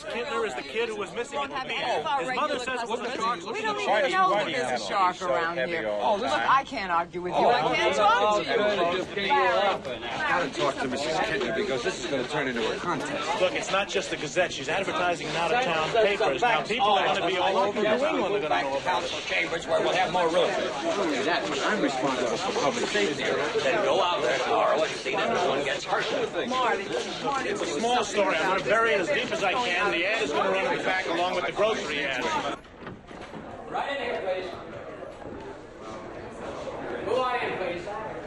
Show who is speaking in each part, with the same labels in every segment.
Speaker 1: Mrs. Kintner is the kid who was missing at the beach. His mother says it was a shark.
Speaker 2: We don't even know that there's a shark around here. Oh, look, I can't argue with you. I can't talk to you.
Speaker 3: I've got to talk to Mrs. Kintner because this is going to turn into a contest.
Speaker 1: Look, it's not just the Gazette. She's advertising in out-of-town papers. Now, people are going to be all over New England. They're going to know about it.
Speaker 4: Chambers where we'll have more room.
Speaker 3: I'm responsible for public safety.
Speaker 4: Then go out there tomorrow and see that no one gets hurt.
Speaker 2: Marty.
Speaker 1: It's a small story. I'm going to bury it as deep as I can. The ad is going to run in the back along with the grocery ad.
Speaker 4: Right in here, please. Go on in, please.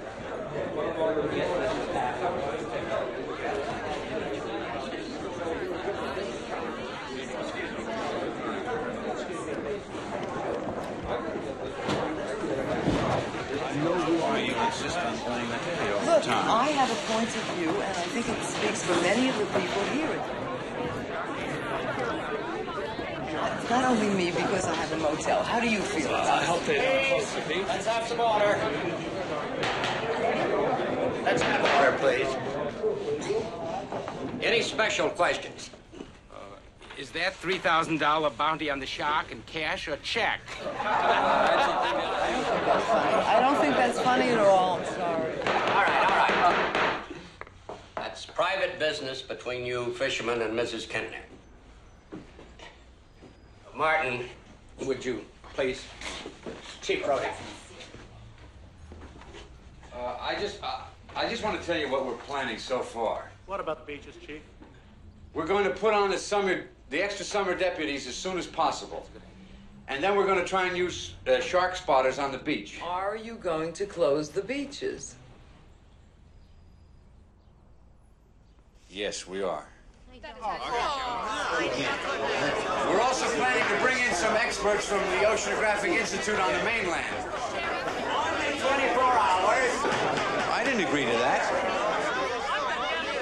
Speaker 2: Look, I have a point of view, and I think it speaks for many of the people here. It's not only me because I have a motel. How do you feel about it?
Speaker 4: Let's have some order. Let's have order, please. Any special questions?
Speaker 5: Is that $3,000 bounty on the shark in cash or check?
Speaker 2: I don't think that's funny at all. I'm sorry.
Speaker 4: All right. That's private business between you fishermen and Mrs. Kintner. Martin, would you please? Chief Brody.
Speaker 3: I just want to tell you what we're planning so far.
Speaker 1: What about the beaches, Chief?
Speaker 3: We're going to put on the extra summer deputies as soon as possible. And then we're going to try and use shark spotters on the beach.
Speaker 2: Are you going to close the beaches?
Speaker 3: Yes, we are. We're also planning to bring in some experts from the Oceanographic Institute on the mainland.
Speaker 4: Only 24 hours.
Speaker 3: I didn't agree to that.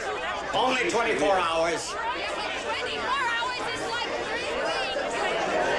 Speaker 4: Only 24 hours.